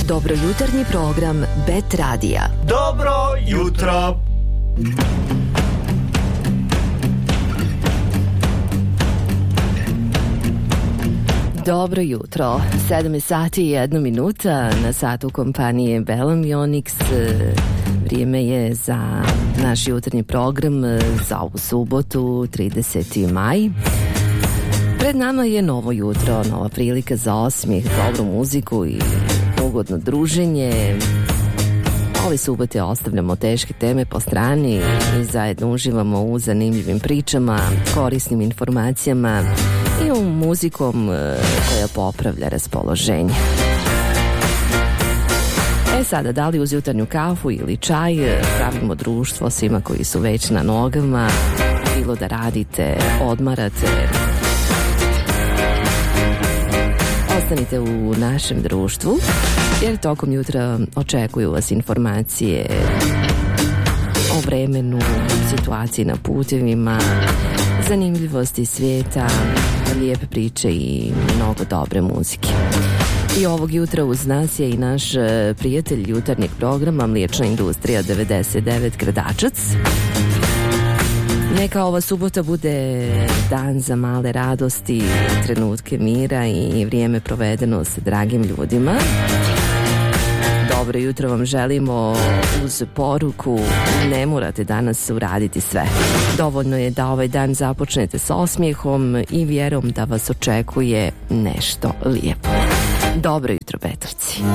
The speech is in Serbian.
Dobro jutarnji program Bet Radija. Dobro jutro. Dobro jutro, 7 sati i 1 minuta na satu kompanije Belom Onyx. Vrijeme je za naš jutarnji program za ovu subotu, 30. maj. Pred nama je novo jutro, nova prilika za osmijeh, dobru muziku i ugodno druženje. Ove subote ostavljamo teške teme po strani i zajedno uživamo u zanimljivim pričama, korisnim informacijama i u muzikom koja popravlja raspoloženje. Sada, da li uz jutarnju kafu ili čaj, pravimo društvo svima koji su već na nogama, bilo da radite, odmarate. Ostanite u našem društvu, jer tokom jutra očekuju vas informacije o vremenu, situaciji na putevima, zanimljivosti svijeta, lijepe priče i mnogo dobre muzike. I ovog jutra uz nas je i naš prijatelj jutarnjeg programa Mliječna industrija 99 Gradačac. Neka ova subota bude dan za male radosti, trenutke mira i vrijeme provedeno sa dragim ljudima. Dobro jutro vam želimo uz poruku: ne morate danas uraditi sve. Dovoljno je da ovaj dan započnete s osmijehom i vjerom da vas očekuje nešto lijepo. Dobro jutro, Petrci.